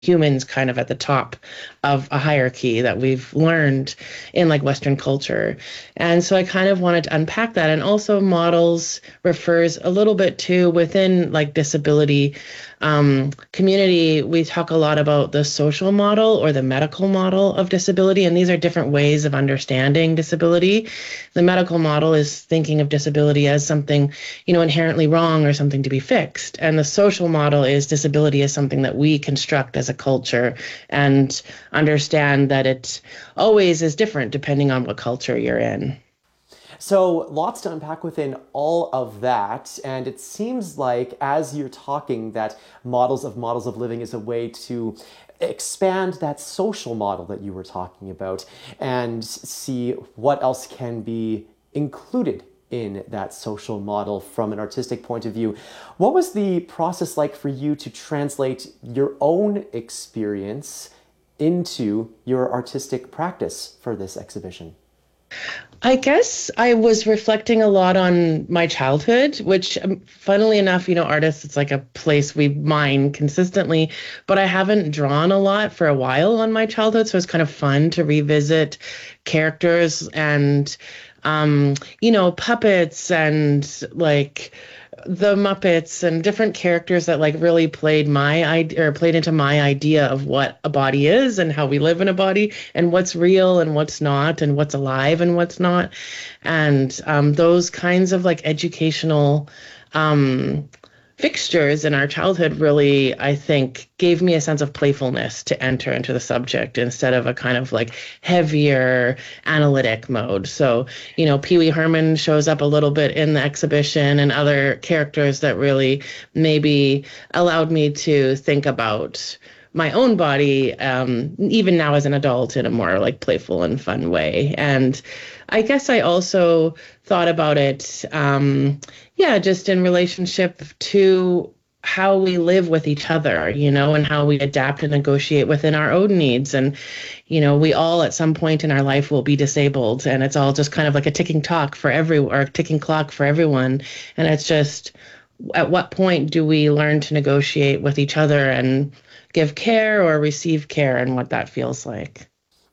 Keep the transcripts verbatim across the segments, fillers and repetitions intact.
humans kind of at the top of a hierarchy that we've learned in like Western culture. And so I kind of wanted to unpack that. And also models refers a little bit to within like disability um, community. We talk a lot about the social model or the medical model of disability. And these are different ways of understanding disability. The medical model is thinking of disability as something, you know, inherently wrong or something to be fixed. And the social model is disability as something that we construct as a culture and understand that it always is different depending on what culture you're in. So lots to unpack within all of that. And it seems like as you're talking that models of models of living is a way to expand that social model that you were talking about and see what else can be included in that social model from an artistic point of view. What was the process like for you to translate your own experience into your artistic practice for this exhibition? I guess I was reflecting a lot on my childhood, which um, funnily enough, you know, artists, it's like a place we mine consistently, but I haven't drawn a lot for a while on my childhood. So it's kind of fun to revisit characters and, um, you know, puppets and like the Muppets and different characters that like really played my idea or played into my idea of what a body is and how we live in a body and what's real and what's not and what's alive and what's not. And um, those kinds of like educational um, fixtures in our childhood really, I think, gave me a sense of playfulness to enter into the subject instead of a kind of like heavier analytic mode. So, you know, Pee Wee Herman shows up a little bit in the exhibition and other characters that really maybe allowed me to think about my own body, um, even now as an adult, in a more like playful and fun way. And I guess I also thought about it, um, yeah, just in relationship to how we live with each other, you know, and how we adapt and negotiate within our own needs. And, you know, we all at some point in our life will be disabled, and it's all just kind of like a ticking clock for every or a ticking clock for everyone. And it's just, at what point do we learn to negotiate with each other and give care or receive care, and what that feels like?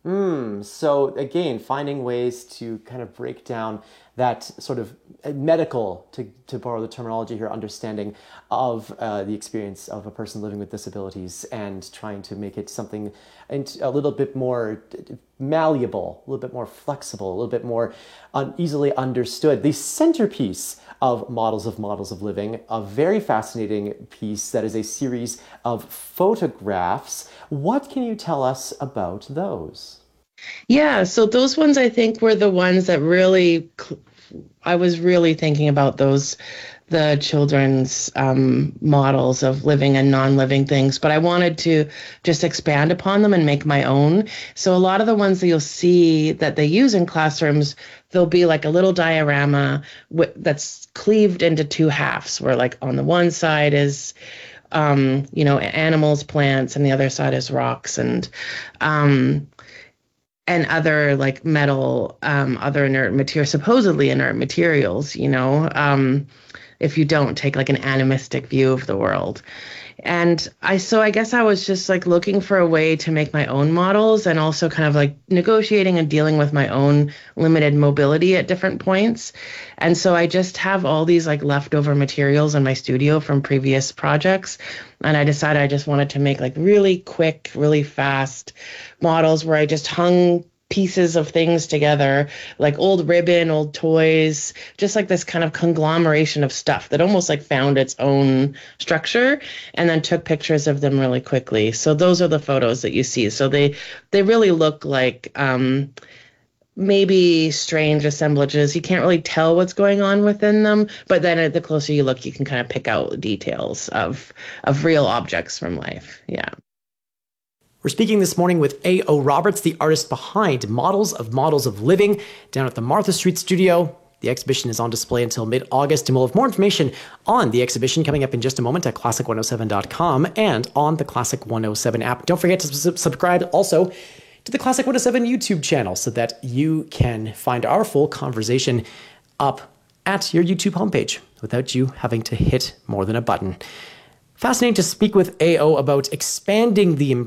Mm, so again, finding ways to kind of break down that sort of medical, to, to borrow the terminology here, understanding of uh, the experience of a person living with disabilities and trying to make it something a little bit more malleable, a little bit more flexible, a little bit more un- easily understood. The centerpiece of Models of Models of Living, a very fascinating piece that is a series of photographs. What can you tell us about those? Yeah, so those ones I think were the ones that really, I was really thinking about those, the children's um, models of living and non-living things, but I wanted to just expand upon them and make my own. So a lot of the ones that you'll see that they use in classrooms, there'll be like a little diorama w- that's cleaved into two halves, where like on the one side is um, you know, animals, plants, and the other side is rocks and um, and other like metal, um, other inert material, supposedly inert materials, you know, um, if you don't take like an animistic view of the world. And I, so I guess I was just like looking for a way to make my own models and also kind of like negotiating and dealing with my own limited mobility at different points. And so I just have all these like leftover materials in my studio from previous projects. And I decided I just wanted to make like really quick, really fast models where I just hung pieces of things together, like old ribbon, old toys, just like this kind of conglomeration of stuff that almost like found its own structure, and then took pictures of them really quickly. So those are the photos that you see. So they they really look like um, maybe strange assemblages. You can't really tell what's going on within them, but then the closer you look, you can kind of pick out details of of real objects from life. Yeah. We're speaking this morning with A O Roberts, the artist behind Models of Models of Living, down at the Martha Street Studio. The exhibition is on display until mid-August, and we'll have more information on the exhibition coming up in just a moment at classic one oh seven dot com and on the Classic one oh seven app. Don't forget to su- subscribe also to the Classic one oh seven YouTube channel so that you can find our full conversation up at your YouTube homepage without you having to hit more than a button. Fascinating to speak with A O about expanding the